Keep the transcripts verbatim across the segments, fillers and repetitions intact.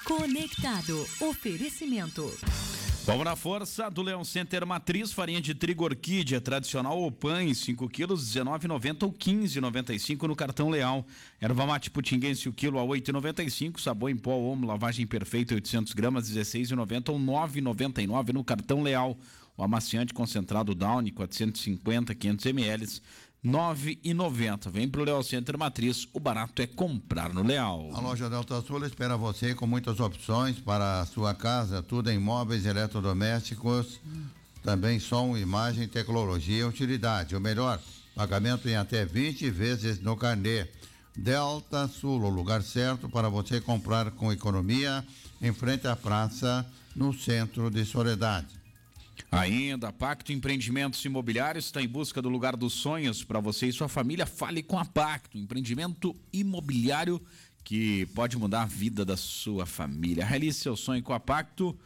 Conectado. Oferecimento. Vamos na força do Leão Center Matriz, farinha de trigo Orquídea, tradicional ou pães, cinco quilos, dezenove reais e noventa centavos ou quinze reais e noventa e cinco centavos no cartão Leal. Erva mate putinguense, o quilo a oito reais e noventa e cinco centavos, sabão em pó Omo, lavagem perfeita, oitocentos gramas, dezesseis reais e noventa centavos ou nove reais e noventa e nove centavos no cartão Leal. O amaciante concentrado Downy, quatrocentos e cinquenta, quinhentos mililitros, nove reais e noventa centavos. Vem pro Leal Center Matriz, o barato é comprar no Leal. A loja Delta Sul espera você com muitas opções para a sua casa, tudo em móveis, eletrodomésticos, também som, imagem, tecnologia e utilidade. O melhor, pagamento em até vinte vezes no carnê. Delta Sul, o lugar certo para você comprar com economia, em frente à praça, no centro de Soledade. Ainda, Pacto Empreendimentos Imobiliários está em busca do lugar dos sonhos para você e sua família. Fale com a Pacto, empreendimento imobiliário que pode mudar a vida da sua família. Realize seu sonho com a Pacto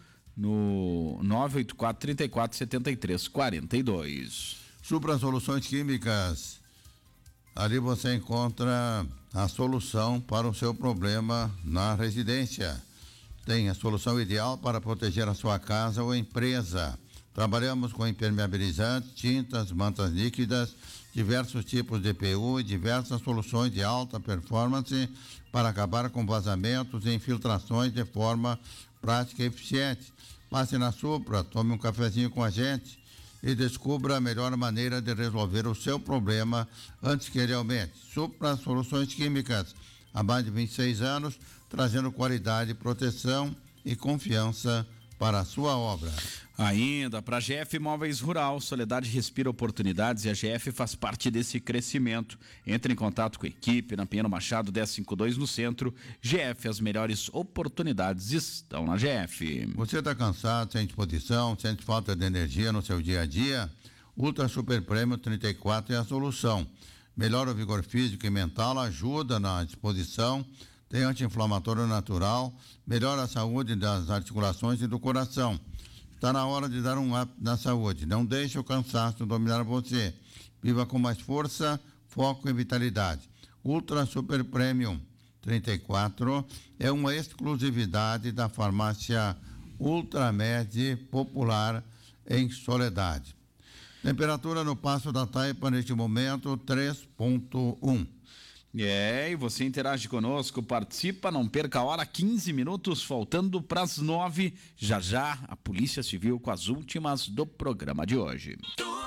no nove oito quatro, três quatro, sete três quatro dois. Supra Soluções Químicas. Ali você encontra a solução para o seu problema na residência. Tem a solução ideal para proteger a sua casa ou empresa. Trabalhamos com impermeabilizantes, tintas, mantas líquidas, diversos tipos de P U e diversas soluções de alta performance para acabar com vazamentos e infiltrações de forma prática e eficiente. Passe na Supra, tome um cafezinho com a gente e descubra a melhor maneira de resolver o seu problema antes que ele aumente. Supra Soluções Químicas, há mais de vinte e seis anos, trazendo qualidade, proteção e confiança para a sua obra. Ainda, para a G F Móveis Rural, Soledade respira oportunidades e a G F faz parte desse crescimento. Entre em contato com a equipe na Pinheiro Machado dez cinquenta e dois no centro. G F, as melhores oportunidades estão na G F. Você está cansado, sem disposição, sente falta de energia no seu dia a dia? Ultra Super Prêmio trinta e quatro é a solução. Melhora o vigor físico e mental, ajuda na disposição, tem anti-inflamatório natural, melhora a saúde das articulações e do coração. Está na hora de dar um up na saúde. Não deixe o cansaço dominar você. Viva com mais força, foco e vitalidade. Ultra Super Premium trinta e quatro é uma exclusividade da farmácia Ultramed Popular em Soledade. Temperatura no Passo da Taipa neste momento três ponto um. É, e você interage conosco, participa, não perca a hora, quinze minutos faltando para as nove. Já já a Polícia Civil com as últimas do programa de hoje.